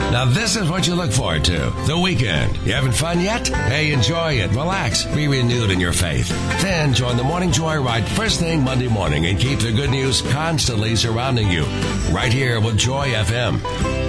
Now this is what you look forward to. The weekend. You having fun yet? Hey, enjoy it. Relax. Be renewed in your faith. Then join the Morning Joy Ride first thing Monday morning and keep the good news constantly surrounding you. Right here with Joy FM.